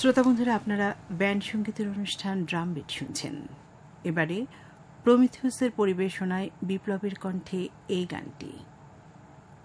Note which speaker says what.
Speaker 1: শ্রোতা বন্ধুরা, আপনারা ব্যান্ড সঙ্গীতের অনুষ্ঠান ড্রাম বিট শুনছেন। এবারে প্রমিথিউসের পরিবেশনায় বিপ্লবের কণ্ঠে এই গানটি।